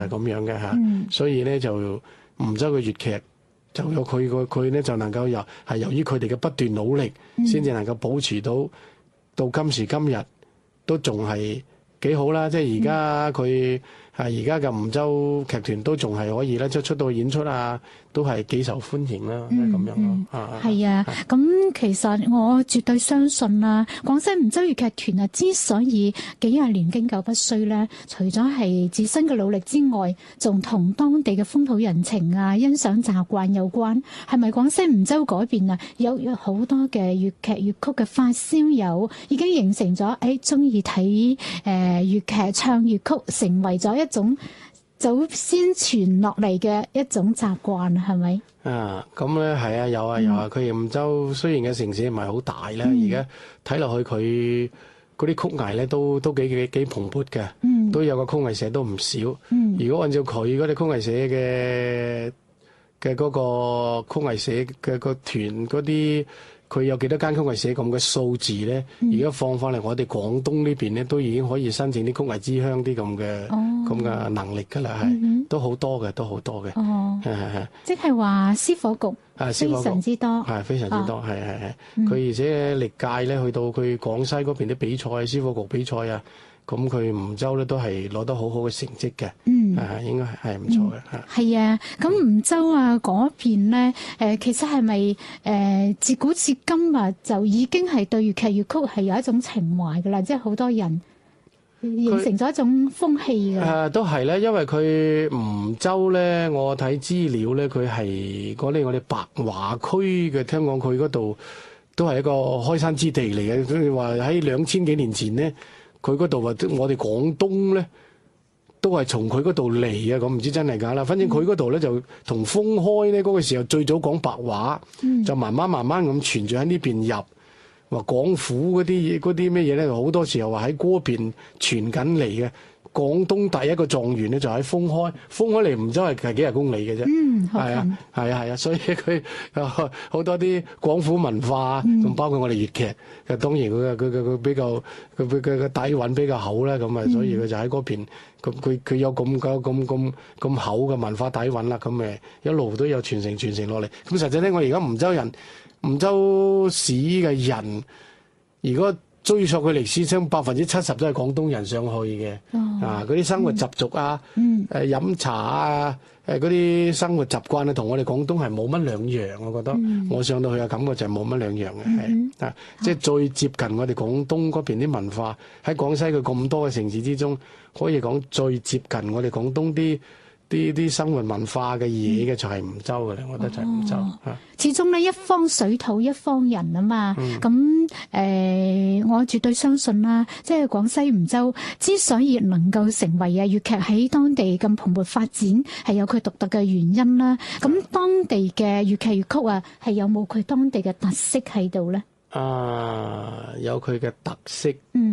係咁樣嘅嚇。所以咧就梧州嘅粵劇就有佢咧就能夠係由於佢哋嘅不斷努力，先至能夠保持到今時今日都仲係幾好啦。即係而家佢係而家嘅梧州劇團都仲係可以咧，即係出到演出啊，都係幾受歡迎啦，咁樣咯。 係啊，咁其實我絕對相信啦，廣西梧州粵劇團啊，之所以幾廿年經久不衰咧，除咗係自身嘅努力之外，仲同當地嘅風土人情啊、欣賞習慣有關。係咪廣西梧州嗰邊啊，有好多嘅粵劇粵曲嘅發燒友已經形成咗，中意睇粵劇唱粵曲，成為咗一種祖先傳落嚟嘅一種習慣，係咪？ 咁咧係啊，有啊。佢梧州雖然嘅城市唔係好大咧，而家睇落去佢嗰啲曲藝咧都幾蓬勃嘅，都有個曲藝社都唔少。如果按照佢嗰啲曲藝社嘅嗰個曲藝社嘅個團嗰啲，佢有幾多間曲藝社咁嘅數字咧？而家放翻嚟我哋廣東呢邊咧，都已經可以申請啲曲藝之鄉啲咁嘅能力㗎啦，係都好多嘅，都好多嘅。係。即係話獅火局非常之多， 係非常之多，係。佢而且歷屆咧去到佢廣西嗰邊啲比賽，獅火局比賽啊，咁佢梧州咧都係攞得好好嘅成績嘅。應該係唔錯嘅。 係啊，咁梧州啊嗰邊咧，其實係咪自古至今啊就已經係對粵劇粵曲係有一種情懷㗎啦？即係好多人形成咗一種風氣嘅。 都係咧，因為佢梧州咧，我睇資料咧，佢係我哋白華區嘅，聽講佢嗰度都係一個開山之地嚟嘅。所以話喺2000幾年前咧，佢嗰度話我哋廣東咧，都係從佢嗰度嚟嘅，咁唔知真係假啦。反正佢嗰度咧就同封開咧嗰個時候最早講白話，就慢慢咁傳住喺呢邊入。話廣府嗰啲咩嘢咧，好多時候話喺嗰邊傳緊嚟嘅。廣東第一個狀元咧就喺封開嚟梧州係幾十公里嘅啫。係啊，所以佢好多啲廣府文化，仲包括我哋粵劇。當然佢比較佢嘅底蘊比較厚啦，咁啊，所以佢就喺嗰邊。佢有咁厚嘅文化底蘊啦，咁誒一路都有傳承落嚟。咁實際咧，我而家梧州市嘅人，如果追溯佢歷史，將70%都係廣東人上去嘅。嗰啲生活習俗啊，飲茶啊，嗰啲生活習慣啊，同我哋廣東係冇乜兩樣。我覺得我上到去嘅感覺就係冇乜兩樣嘅，係即係最接近我哋廣東嗰邊啲文化。喺廣西佢咁多嘅城市之中，可以講最接近我哋廣東啲生活文化嘅嘢嘅就係梧州嘅咧，我覺得就係梧州。 始終咧一方水土一方人啊嘛，咁我絕對相信啦，即係廣西梧州之所以能夠成為粵劇喺當地咁蓬勃發展，係有佢獨特嘅原因啦。咁當地嘅粵劇粵曲啊，係有冇佢當地嘅特色喺度咧？ 有佢嘅特色。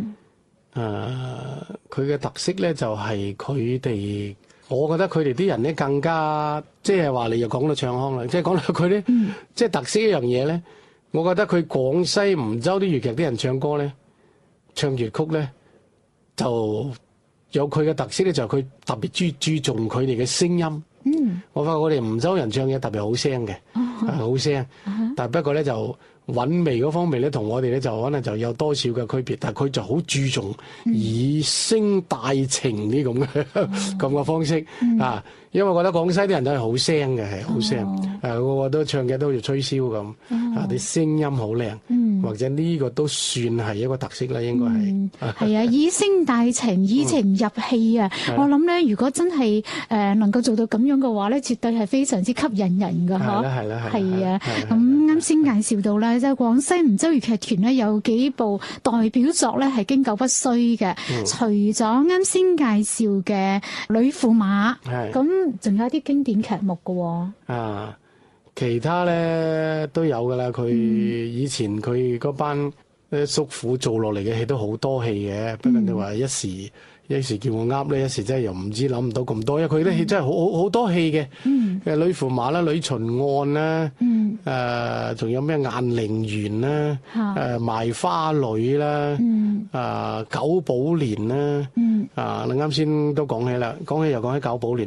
佢嘅特色咧就係佢哋。我覺得佢哋啲人咧更加，即係話你又講到唱腔啦，即係講到佢咧，即係特色一樣嘢咧。我覺得佢廣西梧州啲粵劇啲人唱歌咧，唱粵曲咧，就有佢嘅特色咧，就係佢特別注重佢哋嘅聲音。我發覺我哋梧州人唱嘢特別好聲嘅，好聲，但係不過咧就韻味嗰方面咧，同我哋咧就可能就有多少嘅區別，但係佢就好注重以聲帶情呢咁嘅方式啊。因為我覺得廣西啲人都係好聲嘅，係好聲，個個都唱嘅都好似吹簫咁，啲聲音好靚，或者呢個都算係一個特色啦，應該係。係以聲帶情，以情入戲啊！我諗咧，如果真係能夠做到咁樣嘅話咧，絕對係非常之吸引人噶，嗬。係啊，咁啱先介紹到咧，即係廣西梧州粵劇團咧有幾部代表作咧係經久不衰嘅，除咗啱先介紹嘅《呂駙馬》，咁仲有一啲經典劇目㗎喎。 其他咧都有㗎啦。佢以前佢嗰班叔父做落嚟嘅戲都好多戲嘅，不過你話一時叫我噏咧，一時真係又唔知諗唔到咁多，因為佢啲戲真係好多戲嘅。呂駙馬啦、呂巡案啦， 仲有咩雁陵園啦，賣花女啦，九寶蓮啦，你啱先都講起啦，講起又講起九寶蓮。